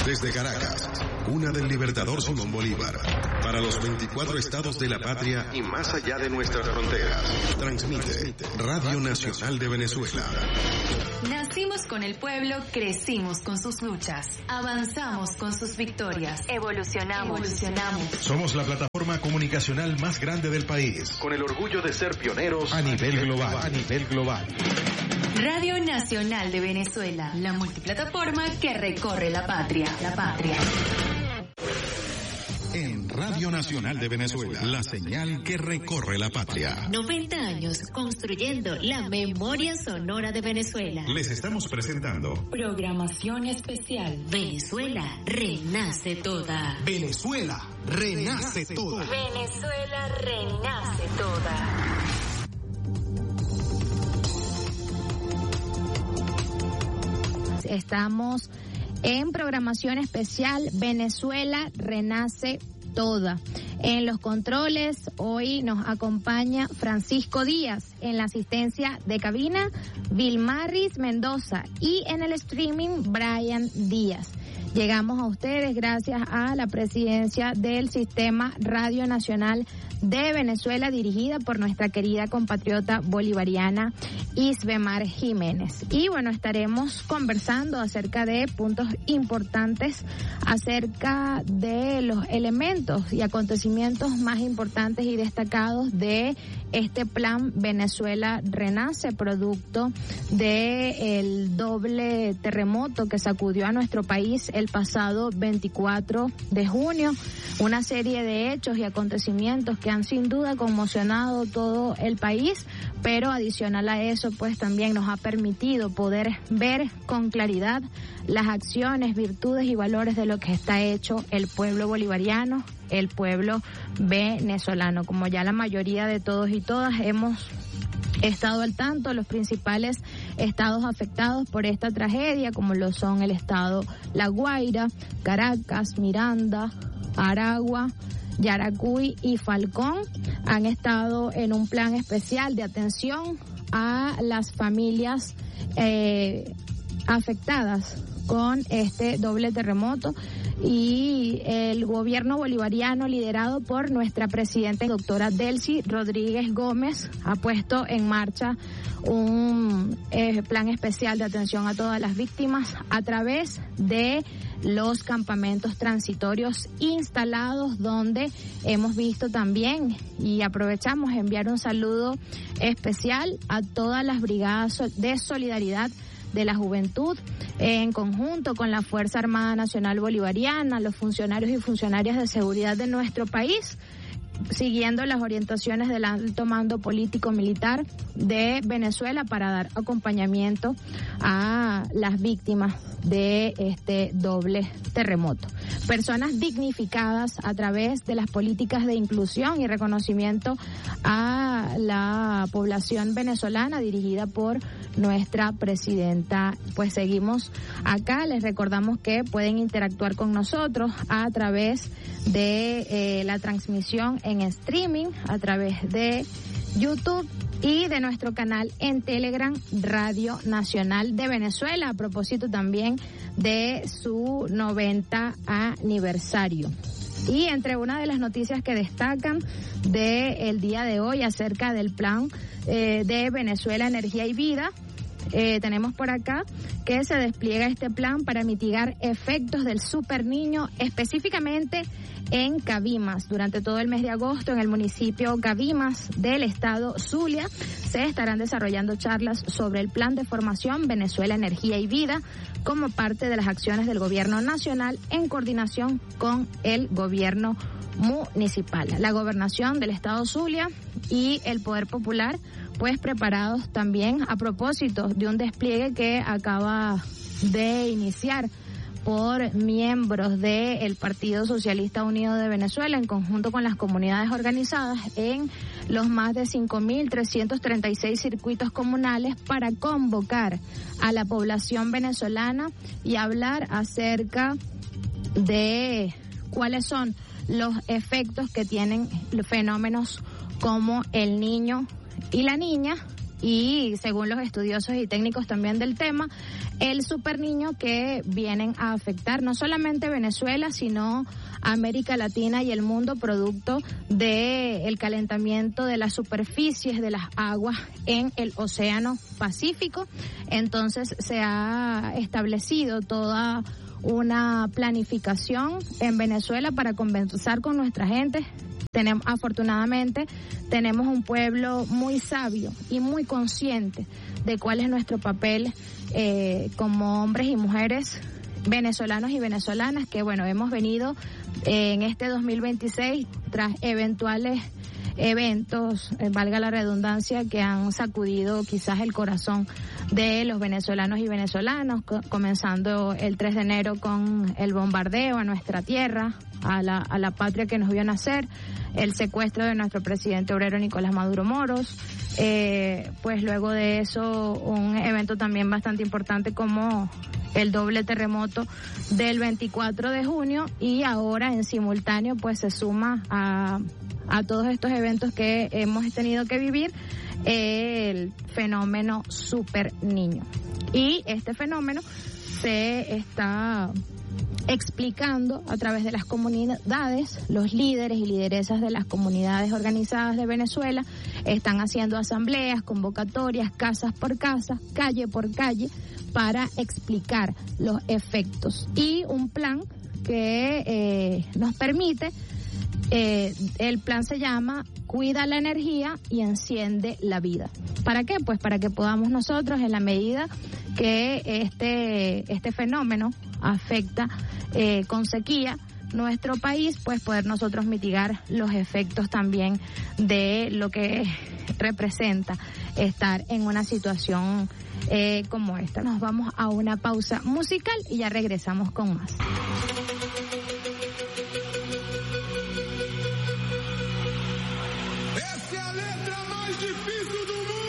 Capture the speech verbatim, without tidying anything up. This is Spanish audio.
Desde Caracas, cuna del libertador Simón Bolívar, para los veinticuatro estados de la patria y más allá de nuestras fronteras, transmite Radio Nacional de Venezuela. Nacimos con el pueblo, crecimos con sus luchas, avanzamos con sus victorias, evolucionamos, evolucionamos. Somos la plataforma comunicacional más grande del país, con el orgullo de ser pioneros a nivel global, a nivel global. Radio Nacional de Venezuela, la multiplataforma que recorre la patria, la patria. En Radio Nacional de Venezuela, la señal que recorre la patria. noventa años construyendo la memoria sonora de Venezuela. Les estamos presentando Programación especial. Venezuela renace toda. Venezuela renace toda. Venezuela renace toda. Estamos en programación especial Venezuela renace toda. En los controles hoy nos acompaña Francisco Díaz, en la asistencia de cabina Vilmaris Mendoza y en el streaming Brian Díaz. Llegamos a ustedes gracias a la presidencia del Sistema Radio Nacional de Venezuela, dirigida por nuestra querida compatriota bolivariana Isbemar Jiménez. Y bueno, estaremos conversando acerca de puntos importantes, acerca de los elementos y acontecimientos más importantes y destacados de este plan Venezuela Renace, producto de el doble terremoto que sacudió a nuestro país el pasado veinticuatro de junio, una serie de hechos y acontecimientos que han sin duda conmocionado todo el país, pero adicional a eso, pues también nos ha permitido poder ver con claridad las acciones, virtudes y valores de lo que está hecho el pueblo bolivariano, el pueblo venezolano. Como ya la mayoría de todos y todas hemos estado al tanto, los principales estados afectados por esta tragedia, como lo son el estado La Guaira, Caracas, Miranda, Aragua, Yaracuy y Falcón, han estado en un plan especial de atención a las familias eh, afectadas con este doble terremoto, y el gobierno bolivariano, liderado por nuestra presidenta doctora Delcy Rodríguez Gómez, ha puesto en marcha un eh, plan especial de atención a todas las víctimas a través de los campamentos transitorios instalados, donde hemos visto también, y aprovechamos enviar un saludo especial a todas las brigadas de solidaridad de la juventud, en conjunto con la Fuerza Armada Nacional Bolivariana, los funcionarios y funcionarias de seguridad de nuestro país, siguiendo las orientaciones del alto mando político militar de Venezuela para dar acompañamiento a las víctimas de este doble terremoto. Personas dignificadas a través de las políticas de inclusión y reconocimiento a la población venezolana, dirigida por nuestra presidenta. Pues seguimos acá, les recordamos que pueden interactuar con nosotros a través de eh, la transmisión en streaming, a través de YouTube y de nuestro canal en Telegram, Radio Nacional de Venezuela, a propósito también de su noventa aniversario. Y entre una de las noticias que destacan del día de hoy acerca del plan eh, de Venezuela Energía y Vida, eh, tenemos por acá que se despliega este plan para mitigar efectos del Super Niño, específicamente en Cabimas. Durante todo el mes de agosto, en el municipio Cabimas del estado Zulia, se estarán desarrollando charlas sobre el plan de formación Venezuela Energía y Vida, como parte de las acciones del gobierno nacional en coordinación con el gobierno municipal. La gobernación del estado Zulia y el Poder Popular, pues preparados también a propósito de un despliegue que acaba de iniciar por miembros del Partido Socialista Unido de Venezuela, en conjunto con las comunidades organizadas en los más de cinco mil trescientos treinta y seis circuitos comunales, para convocar a la población venezolana y hablar acerca de cuáles son los efectos que tienen fenómenos como el niño y la niña y según los estudiosos y técnicos también del tema, el superniño que vienen a afectar no solamente Venezuela, sino América Latina y el mundo, producto del calentamiento de las superficies de las aguas en el Océano Pacífico. Entonces se ha establecido toda una planificación en Venezuela para conversar con nuestra gente. Tenemos, afortunadamente, tenemos un pueblo muy sabio y muy consciente de cuál es nuestro papel eh, como hombres y mujeres venezolanos y venezolanas, que bueno, hemos venido eh, en este dos mil veintiséis tras eventuales eventos, eh, valga la redundancia, que han sacudido quizás el corazón de los venezolanos y venezolanas, co- comenzando el tres de enero con el bombardeo a nuestra tierra, a la, a la patria que nos vio nacer, el secuestro de nuestro presidente obrero Nicolás Maduro Moros, eh, pues luego de eso un evento también bastante importante como el doble terremoto del veinticuatro de junio, y ahora en simultáneo pues se suma a a todos estos eventos que hemos tenido que vivir el fenómeno Super Niño. Y este fenómeno se está explicando a través de las comunidades. Los líderes y lideresas de las comunidades organizadas de Venezuela están haciendo asambleas, convocatorias, casas por casa, calle por calle, para explicar los efectos y un plan que eh, nos permite. Eh, el plan se llama Cuida la energía y enciende la vida. ¿Para qué? Pues para que podamos nosotros, en la medida que este este fenómeno afecta eh, con sequía nuestro país, pues poder nosotros mitigar los efectos también de lo que representa estar en una situación eh, como esta. Nos vamos a una pausa musical y ya regresamos con más.